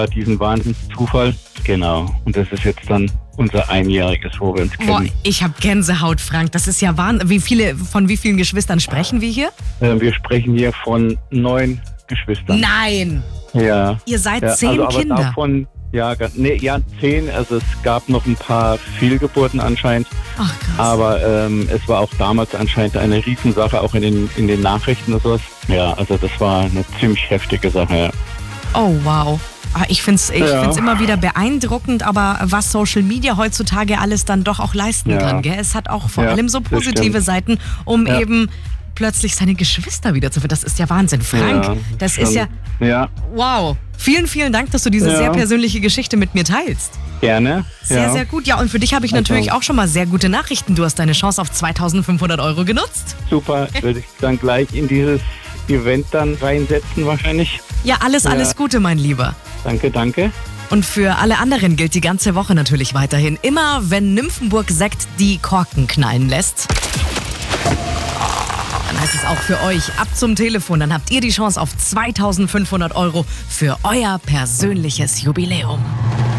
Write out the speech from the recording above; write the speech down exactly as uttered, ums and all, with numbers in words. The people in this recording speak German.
diesen Wahnsinnszufall. Genau. Und das ist jetzt dann unser Einjähriges, wo wir uns kennen. Boah, ich habe Gänsehaut, Frank. Das ist ja Wahnsinn. Wie viele, von wie vielen Geschwistern sprechen wir hier? Äh, wir sprechen hier von neun Geschwistern. Nein! Ja. Ihr seid ja, zehn also aber Kinder. Davon, ja, ga- nee, ja, zehn. Also es gab noch ein paar Fehlgeburten anscheinend. Ach, krass. Aber ähm, es war auch damals anscheinend eine Riesensache, auch in den, in den Nachrichten und sowas. Ja, also das war eine ziemlich heftige Sache, ja. Oh, wow. Ah, Ich finde es ich Ja. find's immer wieder beeindruckend, aber was Social Media heutzutage alles dann doch auch leisten Ja. kann. Gell? Es hat auch vor Ja, allem so das positive stimmt. Seiten, um Ja. eben plötzlich seine Geschwister wiederzufinden. Das ist ja Wahnsinn. Frank, Ja, das schon. ist ja Ja, wow. Vielen, vielen Dank, dass du diese Ja. sehr persönliche Geschichte mit mir teilst. gerne. Sehr, ja. sehr gut. Ja, und für dich habe ich Also- natürlich auch schon mal sehr gute Nachrichten. Du hast deine Chance auf zweitausendfünfhundert Euro genutzt. Super, würde ich dann gleich in dieses Event dann reinsetzen wahrscheinlich. Ja, alles, Ja. alles Gute, mein Lieber. Danke, danke. Und für alle anderen gilt die ganze Woche natürlich weiterhin. Immer wenn Nymphenburg Sekt die Korken knallen lässt, dann heißt es auch für euch ab zum Telefon. Dann habt ihr die Chance auf zweitausendfünfhundert Euro für euer persönliches Jubiläum.